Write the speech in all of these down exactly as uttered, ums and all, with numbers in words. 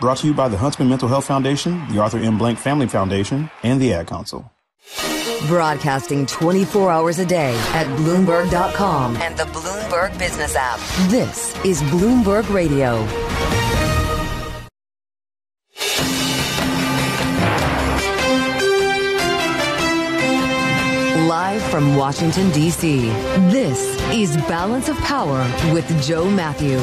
Brought to you by the Huntsman Mental Health Foundation, the Arthur M. Blank Family Foundation, and the Ad Council. Broadcasting twenty-four hours a day at Bloomberg dot com and the Bloomberg Business app. This is Bloomberg Radio. Live from Washington, D C, this is Balance of Power with Joe Matthew.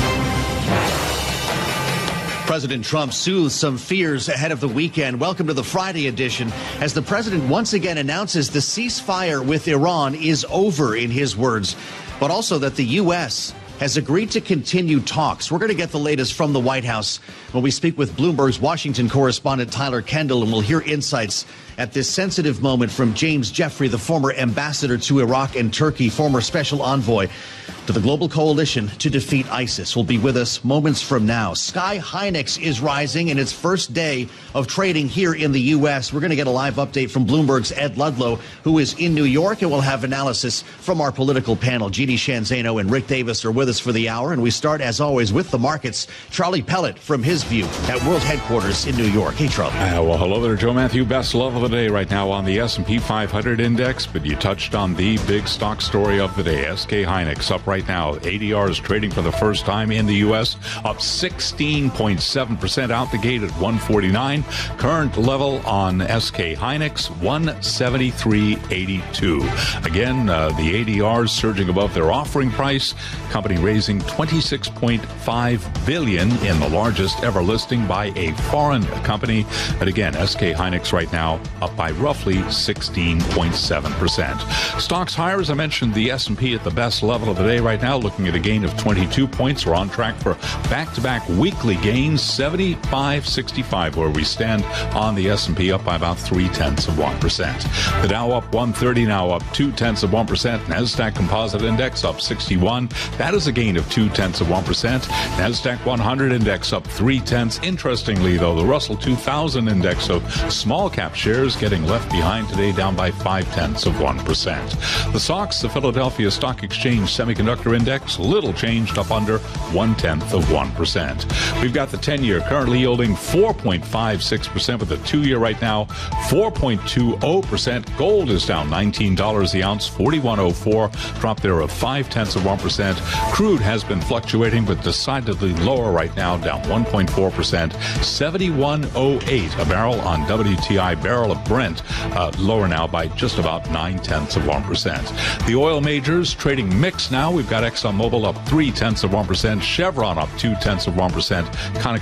President Trump soothes some fears ahead of the weekend. Welcome to the Friday edition, as the president once again announces the ceasefire with Iran is over, in his words, but also that the U S has agreed to continue talks. We're going to get the latest from the White House when we speak with Bloomberg's Washington correspondent Tyler Kendall, and we'll hear insights at this sensitive moment from James Jeffrey, the former ambassador to Iraq and Turkey, former special envoy to the global coalition to defeat ISIS, will be with us moments from now. Sky Hynix is rising in its first day of trading here in the U S. We're going to get a live update from Bloomberg's Ed Ludlow, who is in New York, and we'll have analysis from our political panel. Jeannie Shanzano and Rick Davis are with us for the hour, and we start, as always, with the markets. Charlie Pellet from his view at World Headquarters in New York. Hey, Charlie. Uh, well, hello there, Joe Matthew. Best love of the day right now on the S and P five hundred index, but you touched on the big stock story of the day. S K Hynix up right now. A D R is trading for the first time in the U S, up sixteen point seven percent out the gate at one forty-nine. Current level on S K Hynix, one seventy-three eighty-two. Again, uh, the A D R is surging above their offering price. Company raising twenty-six point five billion dollars in the largest ever listing by a foreign company. And again, S K Hynix right now up by roughly sixteen point seven percent. Stocks higher, as I mentioned, the S and P at the best level of the day right now, looking at a gain of twenty-two points. We're on track for back-to-back weekly gains, seventy-five sixty-five, where we stand on the S and P, up by about three-tenths of one percent. The Dow up one thirty, now up two-tenths of one percent. NASDAQ Composite Index up sixty-one. That is a gain of two-tenths of one percent. NASDAQ one hundred Index up three-tenths. Interestingly, though, the Russell two thousand Index of small-cap shares getting left behind today, down by five-tenths of one percent. The S O X, the Philadelphia Stock Exchange Semiconductor Index, little changed, up under one-tenth of one percent. We've got the ten-year currently yielding four point five six percent, with the two-year right now four point two zero percent. Gold is down nineteen dollars the ounce, forty-one oh four, drop there of five-tenths of one percent. Crude has been fluctuating, but decidedly lower right now, down one point four percent, seventy-one oh eight a barrel on W T I. Barrel of Brent uh, lower now by just about nine-tenths of one percent. The oil majors trading mixed now. We've got ExxonMobil up three-tenths of one percent, Chevron up two-tenths of one percent, Conoco